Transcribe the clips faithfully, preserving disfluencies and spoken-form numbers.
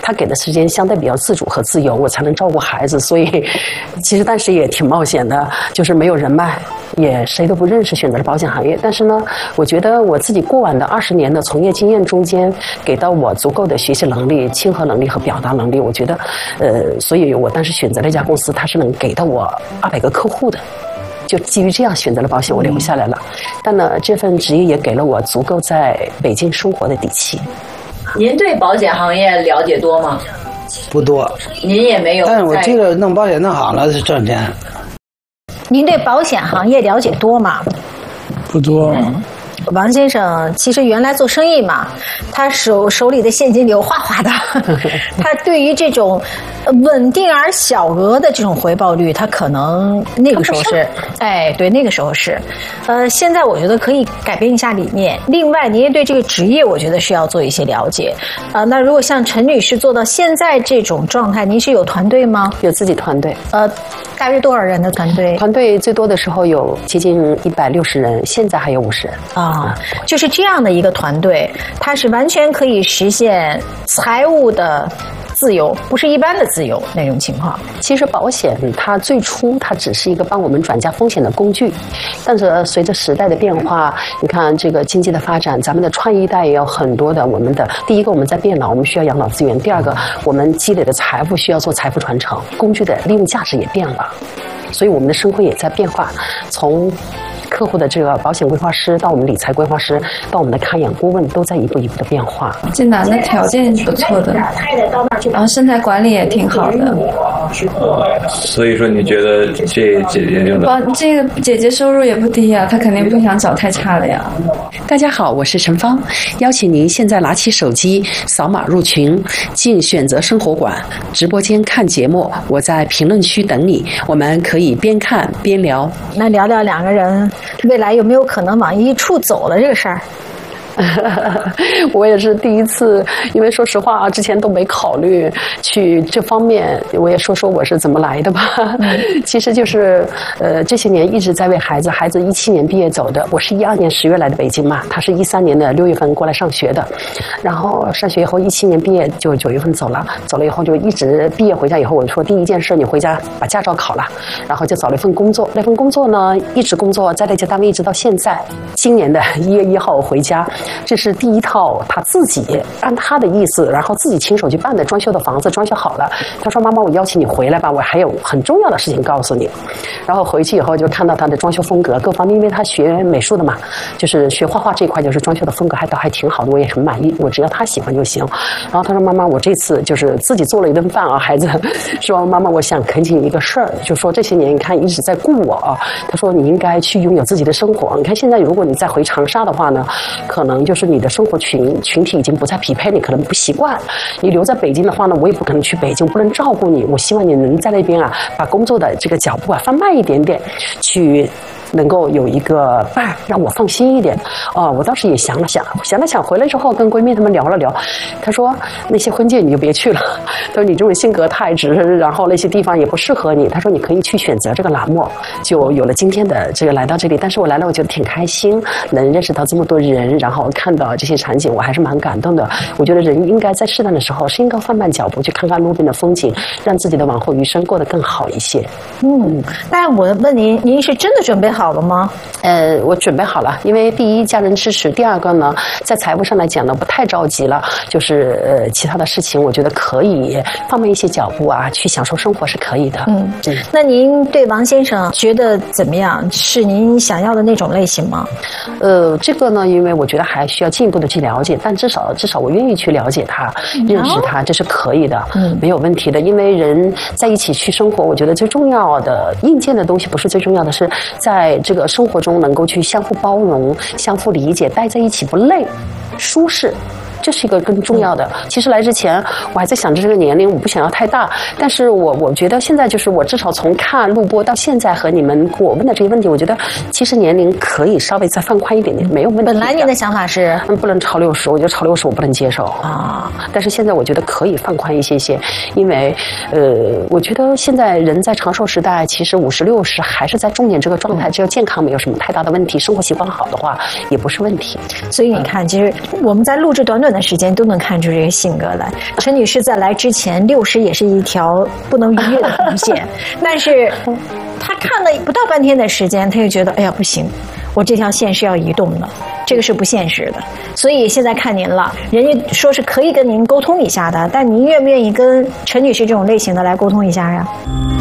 他给的时间相对比较自主和自由，我才能照顾孩子。所以，其实但是也挺冒险的，就是没有人脉，也谁都不认识，选择了保险行业。但是呢，我觉得我自己过往的二十年的从业经验中间，给到我足够的学习能力、亲和能力和表达能力。我觉得，呃，所以我当时选择了一家公司，它是能给到我二百个客户的。就基于这样选择了保险，我留下来了。但呢，这份职业也给了我足够在北京生活的底气。 您对保险行业了解多吗？ 不多。 您也没有。 但是我这个弄保险弄好了是挣钱。 您对保险行业了解多吗？ 不多。 嗯，王先生其实原来做生意嘛，他手手里的现金流哗哗的，他对于这种稳定而小额的这种回报率，他可能那个时候是，哎，对，那个时候是，呃，现在我觉得可以改变一下理念。另外，您也对这个职业，我觉得需要做一些了解啊、呃。那如果像陈女士做到现在这种状态，您是有团队吗？ 有自己团队， 呃，大约多少人的团队？ 团队最多的时候有接近一百六十人，现在还有五十人啊。就是这样的一个团队，它是完全可以实现财务的自由，不是一般的自由那种情况。 其实保险它最初它只是一个帮我们转嫁风险的工具，但是随着时代的变化，你看这个经济的发展，咱们的创一代也有很多的我们的第一个我们在变老，我们需要养老资源；第二个我们积累的财富需要做财富传承，工具的利用价值也变了，所以我们的生活也在变化，从客户的这个保险规划师到我们理财规划师到我们的看养顾问，都在一步一步的变化。 这男的条件不错的，然后身材管理也挺好的。 所以说你觉得这姐姐就能？ 不，这个姐姐收入也不低呀，她肯定不想找太差的呀。 大家好，我是陈芳，邀请您现在拿起手机扫码入群，进选择生活馆直播间看节目，我在评论区等你，我们可以边看边聊。 那聊聊两个人未来有没有可能往一处走了这个事儿？ 我也是第一次，因为说实话啊，之前都没考虑去这方面。我也说说我是怎么来的吧。其实就是呃这些年一直在为孩子，孩子一七年毕业走的，我是一二年十月来的北京嘛，他是一三年的六月份过来上学的，然后上学以后一七年毕业就九月份走了，走了以后就一直毕业回家以后，我说第一件事你回家把驾照考了，然后就找了一份工作，那份工作呢一直工作在那家单位一直到现在，今年的一月一号回家。这是第一套他自己按他的意思，然后自己亲手去办的装修的房子，装修好了。他说：“妈妈，我邀请你回来吧，我还有很重要的事情告诉你。”然后回去以后就看到他的装修风格各方面，因为他学美术的嘛，就是学画画这一块，就是装修的风格还倒还挺好的，我也很满意。我只要他喜欢就行。然后他说：“妈妈，我这次就是自己做了一顿饭啊，孩子说妈妈，我想恳请你一个事儿，就说这些年你看一直在顾我啊。”他说：“你应该去拥有自己的生活。你看现在如果你再回长沙的话呢，可能就是你的生活群群体已经不再匹配，你可能不习惯。你留在北京的话呢，我也不可能去北京，不能照顾你。我希望你能在那边啊，把工作的这个脚步啊放慢一点点，去能够有一个伴，让我放心一点。哦，我当时也想了想，想了想，回来之后跟闺蜜她们聊了聊，她说那些婚介你就别去了，她说你这种性格太直，然后那些地方也不适合你。她说你可以去选择这个栏目，就有了今天的这个来到这里。但是我来了，我觉得挺开心，能认识到这么多人，然后看到这些场景，我还是蛮感动的。我觉得人应该在适当的时候是应该放慢脚步，去看看路边的风景，让自己的往后余生过得更好一些。 嗯，但我问您，您是真的准备好了吗？ 呃，我准备好了，因为第一家人支持，第二个呢，在财务上来讲呢，不太着急了，就是呃其他的事情，我觉得可以放慢一些脚步啊，去享受生活是可以的。 嗯，对。那您对王先生觉得怎么样？是您想要的那种类型吗？ 呃，这个呢，因为我觉得还需要进一步的去了解，但至少至少我愿意去了解他，认识他，这是可以的，嗯，没有问题的。因为人在一起去生活，我觉得最重要的硬件的东西不是最重要的，是在这个生活中能够去相互包容、相互理解，待在一起不累、舒适。这是一个更重要的。其实来之前我还在想着这个年龄，我不想要太大，但是我我觉得现在就是我至少从看录播到现在和你们我问的这些问题，我觉得其实年龄可以稍微再放宽一点点，没有问题。 本来您的想法是嗯不能超六十，我觉得超六十我不能接受啊。但是现在我觉得可以放宽一些些，因为呃，我觉得现在人在长寿时代，其实五十六十还是在中年这个状态，只要健康没有什么太大的问题，生活习惯好的话也不是问题。 所以你看，其实我们在录制短短的时间都能看出这个性格来。陈女士在来之前，六十也是一条不能逾越的红线，但是她看了不到半天的时间，她就觉得哎呀不行，我这条线是要移动的，这个是不现实的。所以现在看您了，人家说是可以跟您沟通一下的，但您愿不愿意跟陈女士这种类型的来沟通一下呀？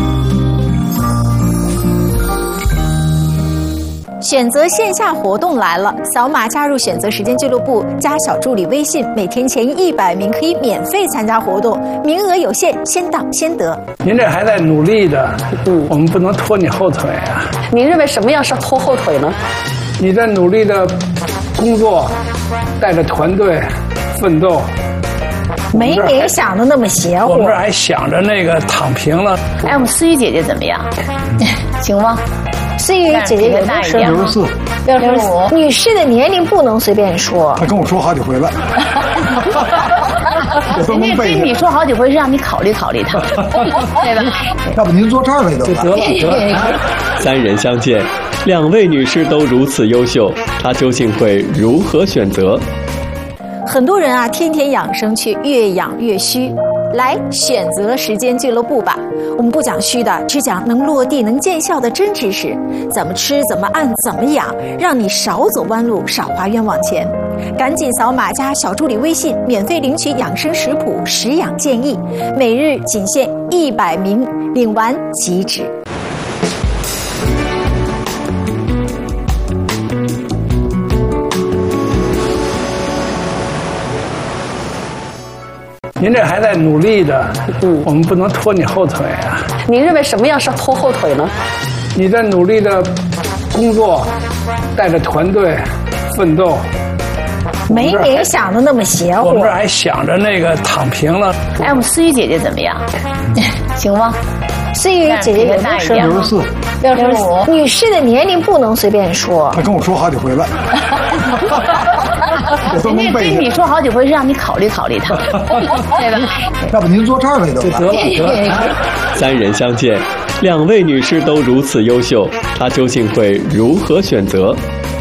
选择线下活动来了，扫码加入选择时间俱乐部，加小助理微信，每天前一百名可以免费参加活动，名额有限，先到先得。 您这还在努力的，嗯，我们不能拖你后腿啊。 您认为什么样是拖后腿呢？ 你在努力的工作，带着团队奋斗， 没您想的那么邪乎。 我们这还想着那个躺平了。 哎，我们思雨姐姐怎么样？行吗？ 思雨姐姐有多少？ 六十四， 六十五。 女士的年龄不能随便说。 她跟我说好几回了。我都能背。 跟你说好几回是让你考虑考虑她，对吧？ 要不您坐这儿来得了。 得了得了。 三人相见，两位女士都如此优秀，她究竟会如何选择？ 很多人啊，天天养生却越养越虚。来选择时间俱乐部吧，我们不讲虚的，只讲能落地能见效的真知识，怎么吃怎么按怎么养，让你少走弯路少花冤枉钱。赶紧扫码加小助理微信，免费领取养生食谱食养建议，每日仅限一百名，领完即止。 您这还在努力的，嗯，我们不能拖你后腿啊。 您认为什么样是拖后腿呢？ 你在努力的工作，带着团队奋斗， 没您想的那么邪乎。 我们这还想着那个躺平了。 哎，我们思雨姐姐怎么样？行吗？ 思雨姐姐有多少？ 六十四， 六十五。 女士的年龄不能随便说。 她跟我说好几回了。我都能背。 跟你说好几回是让你考虑考虑她，对吧？ 要不您坐这儿来得了。 得了得了。 三人相见，两位女士都如此优秀，她究竟会如何选择？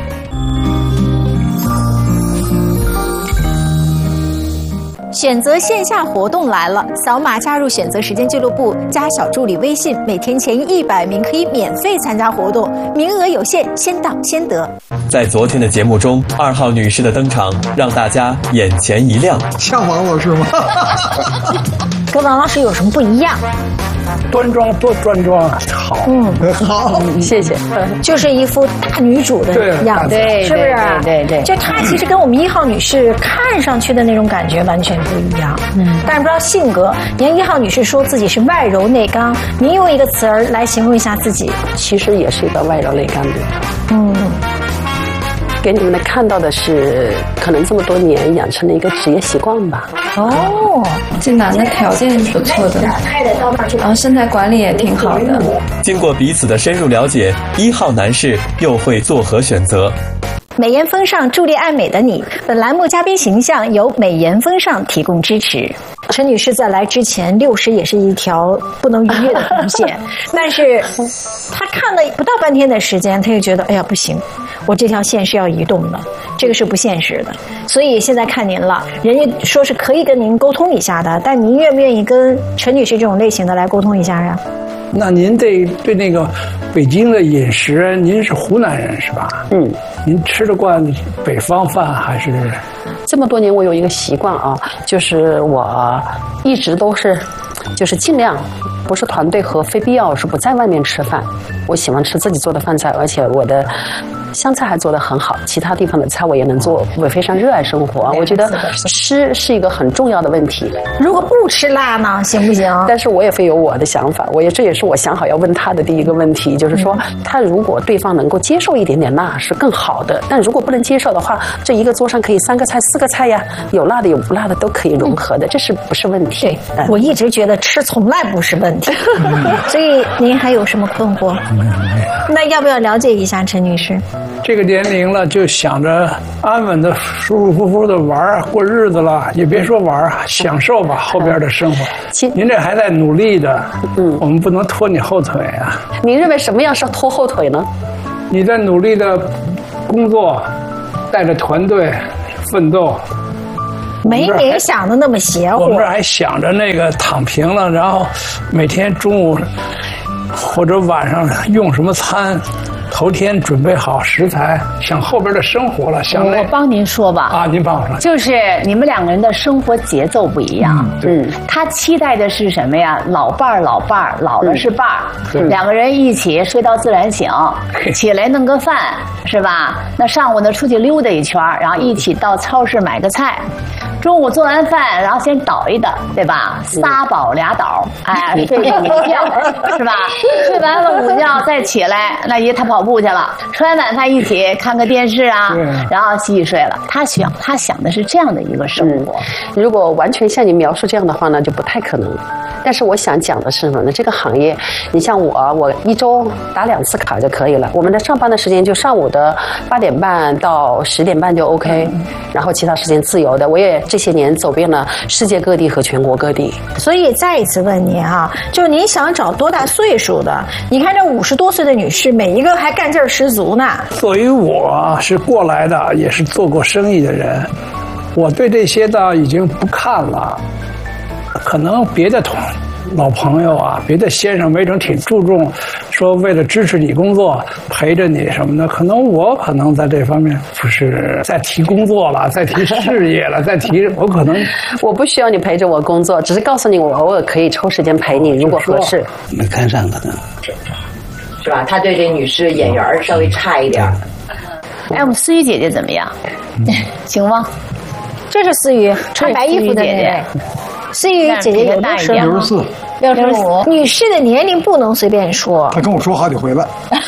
选择线下活动来了，扫码加入选择时间俱乐部，加小助理微信，每天前一百名可以免费参加活动，名额有限，先到先得。 在昨天的节目中，二号女士的登场让大家眼前一亮。 像王老师吗？ 跟王老师有什么不一样？ 端庄多端庄啊，好， 嗯， 好， 谢谢。 就是一副大女主的样子， 对， 是不是？ 对对。 就她其实跟我们一号女士看上去的那种感觉完全不一样，嗯，但是不知道性格。您看一号女士说自己是外柔内刚，您用一个词儿来形容一下自己。 其实也是一个外柔内刚的， 嗯。 给你们看到的是，可能这么多年养成了一个职业习惯吧。 哦， 这男的条件不错的，然后身材管理也挺好的。 经过彼此的深入了解，一号男士又会作何选择？ 美颜风尚助力爱美的你，本栏目嘉宾形象由美颜风尚提供支持。陈女士在来之前，六十也是一条不能逾越的红线，但是她看了不到半天的时间，她就觉得哎呀不行，我这条线是要移动的，这个是不现实的。所以现在看您了，人家说是可以跟您沟通一下的，但您愿不愿意跟陈女士这种类型的来沟通一下呀？ 那您对对那个北京的饮食，您是湖南人是吧？ 嗯， 您吃得惯北方饭还是？ 这么多年，我有一个习惯啊，就是我一直都是，就是尽量不是团队和非必要是不在外面吃饭。我喜欢吃自己做的饭菜，而且我的湘菜还做得很好，其他地方的菜我也能做。我非常热爱生活，我觉得吃是一个很重要的问题。 如果不吃辣呢，行不行？ 但是我也会有我的想法，我也这也是我想好要问他的第一个问题，就是说，他如果对方能够接受一点点辣是更好的，但如果不能接受的话，这一个桌上可以三个菜、四个菜呀，有辣的有不辣的都可以融合的，这是不是问题？ 对，我一直觉得吃从来不是问题，所以您还有什么困惑？那要不要了解一下陈女士？ 这个年龄了，就想着安稳的、舒舒服服的玩过日子了，也别说玩，享受吧后边的生活。您这还在努力的，嗯，我们不能拖你后腿啊。 您认为什么样是拖后腿呢？ 你在努力的工作，带着团队奋斗， 没你想的那么邪乎。 我们这还想着那个躺平了，然后每天中午或者晚上用什么餐，头天准备好食材，想后边的生活了。想我帮您说吧。 啊，您帮我说。 就是你们两个人的生活节奏不一样。 嗯， 他期待的是什么呀？老伴儿，老伴儿，老了是伴儿， 嗯、 两个人一起睡到自然醒，起来弄个饭，是吧？那上午呢出去溜达一圈，然后一起到超市买个菜。中午做完饭，然后先倒一倒，对吧？仨饱俩倒，哎，睡个午觉，是吧？睡完了午觉再起来，那爷他跑步去了。吃完晚饭一起看个电视啊，然后洗洗睡了。他想，他想的是这样的一个生活。 嗯、如果完全像你描述这样的话呢，就不太可能。但是我想讲的是什么呢？这个行业，你像我，我一周打两次卡就可以了。我们的上班的时间就上午的八点半到十点半就 OK，、嗯、然后其他时间自由的。我也这些年走遍了世界各地和全国各地。 所以再一次问您啊，就是您想找多大岁数的？你看这五十多岁的女士，每一个还干劲儿十足呢。 作为我是过来的，也是做过生意的人，我对这些倒已经不看了。可能别的同老朋友啊，别的先生没准挺注重，说为了支持你工作，陪着你什么的。可能我可能在这方面不是在提工作了，在提事业了，在提我可能我不需要你陪着我工作，只是告诉你我偶尔可以抽时间陪你，如果合适。 没看上可能是吧？他对这女士眼缘稍微差一点。 哎，我们思雨姐姐怎么样？行吗？ 这是思雨穿白衣服的姐姐。思雨姐姐有六十六十四， 六十五。女士的年龄不能随便说。 她跟我说好几回了，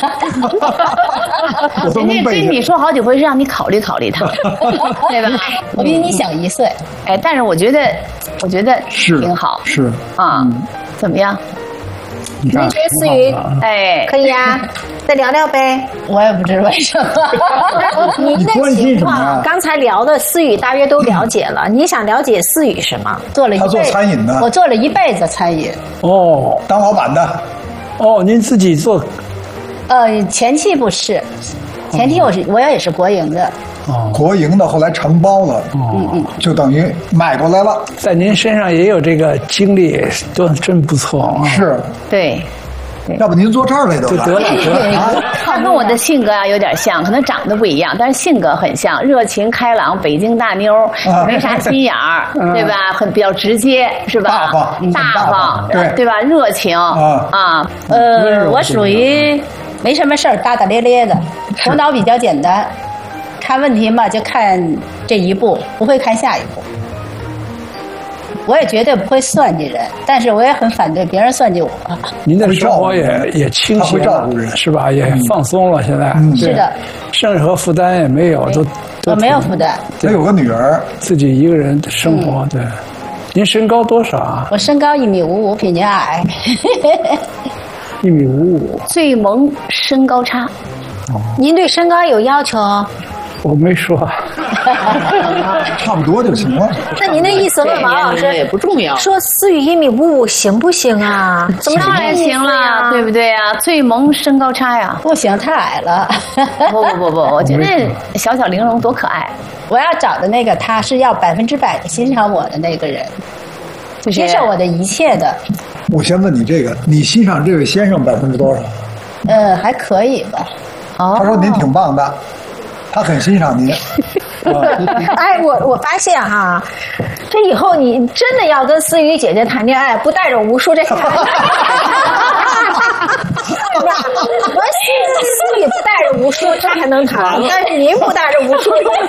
我都能背。 对你说好几回是让你考虑考虑她，对吧？我比你小一岁，哎，但是我觉得，我觉得挺好， 是啊，嗯、怎么样？ 您觉得思雨哎可以啊？再聊聊呗。 我也不知为什么。 您的情况，刚才聊的思雨大约都了解了。你想了解思雨什么？ 做了一辈子， 他做餐饮的， 我做了一辈子餐饮。 哦， 当老板的。 哦，您自己做？ 呃，前期不是，前期我是我也是国营的。 哦，国营的后来承包了，嗯嗯，就等于买过来了。 在您身上也有这个经历，都真不错啊。 是， 对。 要不您坐这儿来得了。 得了得了。 他跟我的性格啊有点像，可能长得不一样，但是性格很像，热情开朗，北京大妞，没啥心眼儿，对吧？很比较直接，是吧？ 大方， 大方， 对对吧？热情啊， 呃，我属于没什么事儿，大大咧咧的，头脑比较简单，看问题嘛就看这一步，不会看下一步。我也绝对不会算计人，但是我也很反对别人算计我。 您的生活也也清闲了，是吧？也放松了，现在、 嗯、是的， 任何负担也没有，都我没有负担。 他有个女儿， 自己一个人的生活。嗯、对，您身高多少啊？ 我身高一米五五，比您矮。 一米五五， 最萌身高差。 哦，您对身高有要求？ 我没说， 差不多就行了。 那您的意思问王老师也不重要， 说思雨一米五五行不行啊？怎么当然行了，对不对啊？最萌身高差呀， 不行，太矮了。 不不不不，我觉得小小玲珑多可爱。 我要找的那个他是要百分之百的欣赏我的那个人，就接受我的一切的。 我先问你这个，你欣赏这位先生百分之多少？ 呃，还可以吧。 哦，他说您挺棒的。他很欣赏您。 哎，我我发现哈，这以后你真的要跟思雨姐姐谈恋爱，不带着无数这个。我思雨不带着无数，她还能谈，但是您不带着无数，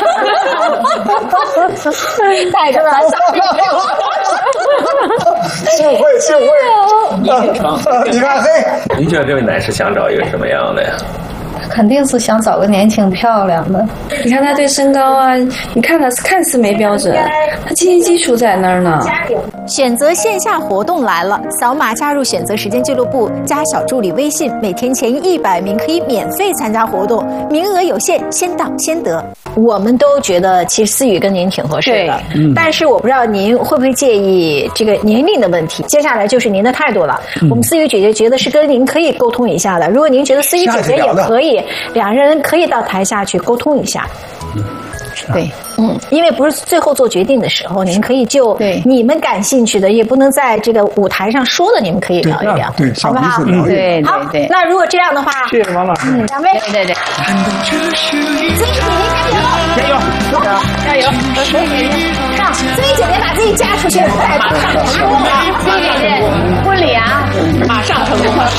带着吧。 幸会幸会。你看，嘿， 您觉得这位男士想找一个什么样的呀？ 肯定是想找个年轻漂亮的。 你看他对身高啊，你看他看似没标准，他经济基础在那儿呢。 选择线下活动来了，扫码加入选择时间俱乐部，加小助理微信，每天前一百名可以免费参加活动，名额有限，先到先得。我们都觉得其实思雨跟您挺合适的，嗯、但是我不知道您会不会介意这个年龄的问题。接下来就是您的态度了。嗯、我们思雨姐姐觉得是跟您可以沟通一下的，如果您觉得思雨姐姐也可以，两人可以到台下去沟通一下。 对，嗯，因为不是最后做决定的时候，你们可以就你们感兴趣的，也不能在这个舞台上说的，你们可以聊一聊， 对， 好不好？ 嗯， 对好， 对对。 那如果这样的话， 谢谢王老师， 嗯，两位， 对对对， 加油，加油，加油！看，自己姐姐把自己嫁出去，太成功了， 自己姐姐婚礼啊，马上成功了。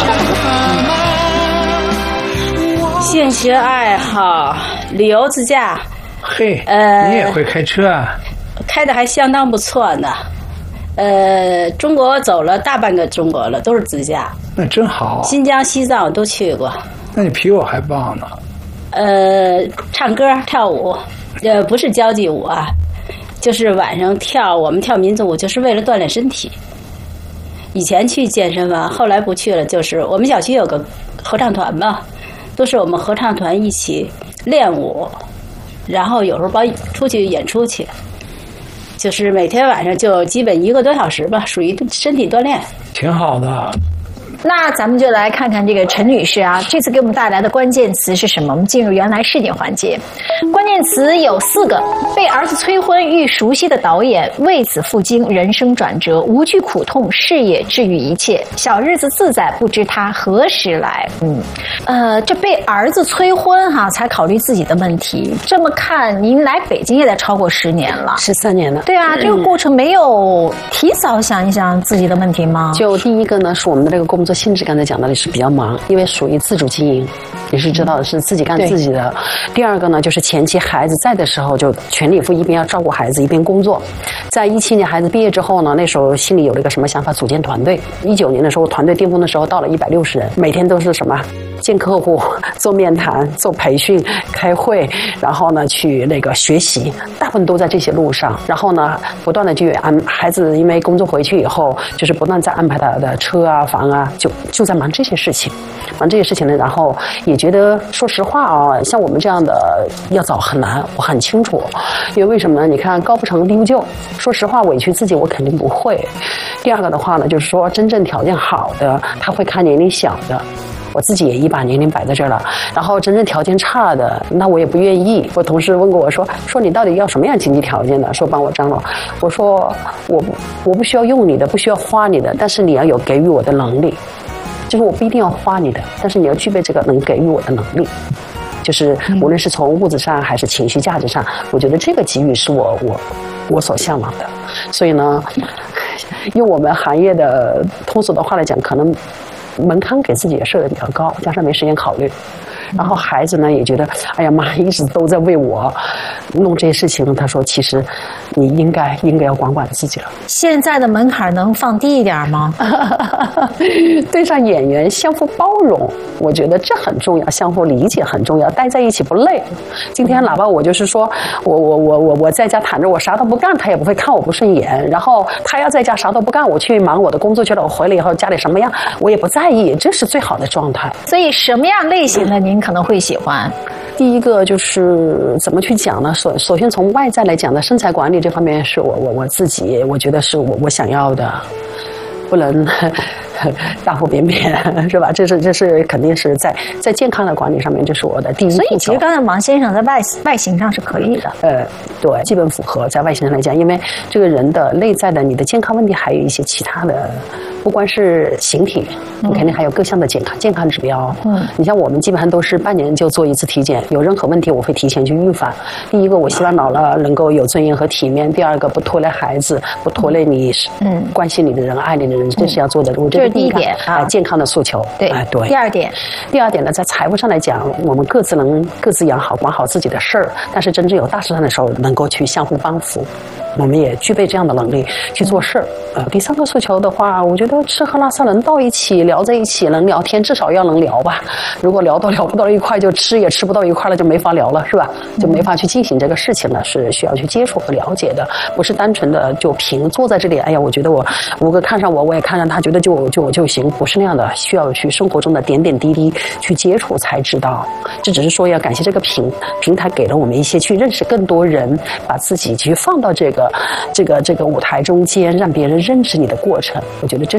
兴趣爱好，旅游自驾。 嘿， 呃， 你也会开车啊？ 开的还相当不错呢。呃，中国走了大半个中国了，都是自驾。 那真好。 新疆、西藏我都去过。 那你比我还棒呢。 呃，唱歌跳舞，呃，不是交际舞啊，就是晚上跳。我们跳民族舞就是为了锻炼身体。以前去健身房，后来不去了。就是我们小区有个合唱团嘛，都是我们合唱团一起练舞，然后有时候包出去演出去。就是每天晚上就基本一个多小时吧，属于身体锻炼， 挺好的。 那咱们就来看看这个陈女士啊，这次给我们带来的关键词是什么？我们进入原来事件环节，关键词有四个：被儿子催婚遇熟悉的导演，为此赴京，人生转折，无惧苦痛，事业治愈一切，小日子自在，不知他何时来。嗯，呃，这被儿子催婚哈、啊，才考虑自己的问题。这么看，您来北京也得超过十年了， 十三年了。 对啊，这个过程没有提早想一想自己的问题吗？ 就第一个呢，是我们的这个工作性质，刚才讲到的是比较忙，因为属于自主经营，你是知道的，是自己干自己的。第二个呢，就是前期孩子在的时候，就全力以赴，一边要照顾孩子，一边工作。在一七年孩子毕业之后呢，那时候心里有了一个什么想法，组建团队。一九年的时候，团队巅峰的时候到了一百六十人，每天都是什么见客户、做面谈、做培训、开会，然后呢去那个学习，大部分都在这些路上。然后呢，不断的去安孩子，因为工作回去以后，就是不断在安排他的车啊、房啊，就就在忙这些事情，忙这些事情呢。然后也觉得，说实话啊，像我们这样的要找很难，我很清楚。因为为什么呢？你看高不成低不就，说实话委屈自己我肯定不会。第二个的话呢，就是说真正条件好的，他会看年龄小的。我自己也一把年龄摆在这儿了，然后真正条件差的，那我也不愿意。我同事问过我说：“说你到底要什么样经济条件的？说帮我张罗。”我说：“我不我不需要用你的，不需要花你的，但是你要有给予我的能力。就是我不一定要花你的，但是你要具备这个能给予我的能力。就是无论是从物质上还是情绪价值上，我觉得这个给予是我我我所向往的。所以呢，用我们行业的通俗的话来讲，可能门槛给自己也设的比较高，加上没时间考虑。然后孩子呢也觉得，哎呀妈，一直都在为我弄这些事情。他说，其实你应该应该要管管自己了。 现在的门槛能放低一点吗？ 对上演员相互包容，我觉得这很重要，相互理解很重要，待在一起不累。今天哪怕我就是说我我我我我在家躺着，我啥都不干，他也不会看我不顺眼。然后他要在家啥都不干，我去忙我的工作去了，我回来以后家里什么样我也不在意，这是最好的状态。 所以什么样类型的您可能会喜欢？ 第一个就是怎么去讲呢？首首先从外在来讲呢，身材管理这方面是我我我自己我觉得是我我想要的，不能大腹便便，是吧？这是这是肯定是在在健康的管理上面，这是我的第一。 所以其实刚才王先生在外外形上是可以的， 呃，对，基本符合在外形上来讲，因为这个人的内在的你的健康问题，还有一些其他的，不光是形体，你肯定还有各项的健康健康指标。嗯，你像我们基本上都是半年就做一次体检，有任何问题我会提前去预防。第一个，我希望老了能够有尊严和体面；第二个，不拖累孩子，不拖累你嗯关心你的人、爱你的人，这是要做的。我觉得第一点啊， 健康的诉求。 对， 哎，对。 第二点， 第二点呢，在财务上来讲，我们各自能各自养好、管好自己的事儿，但是真正有大事上的时候，能够去相互帮扶。我们也具备这样的能力去做事儿。呃，第三个诉求的话，我觉得吃喝拉撒能到一起聊在一起，能聊天，至少要能聊吧。如果聊都聊不到一块，就吃也吃不到一块了，就没法聊了，是吧？就没法去进行这个事情了，是需要去接触和了解的，不是单纯的就凭坐在这里。哎呀，我觉得我吴哥看上我，我也看上他，觉得就就就行，不是那样的，需要去生活中的点点滴滴去接触才知道。这只是说要感谢这个平平台给了我们一些去认识更多人，把自己去放到这个这个这个舞台中间，让别人认识你的过程。我觉得这是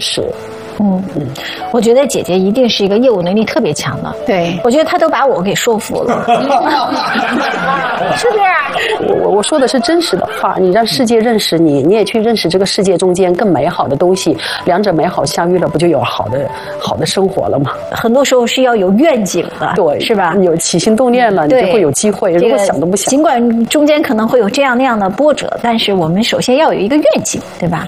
是。 嗯嗯，我觉得姐姐一定是一个业务能力特别强的。 对， 我觉得她都把我给说服了，是不是？ 我我说的是真实的话，你让世界认识你，你也去认识这个世界中间更美好的东西，两者美好相遇了，不就有好的好的生活了吗？ 很多时候是要有愿景的， 对， 是吧？ 有起心动念了，你就会有机会。如果想都不想， 尽管中间可能会有这样那样的波折，但是我们首先要有一个愿景，对吧？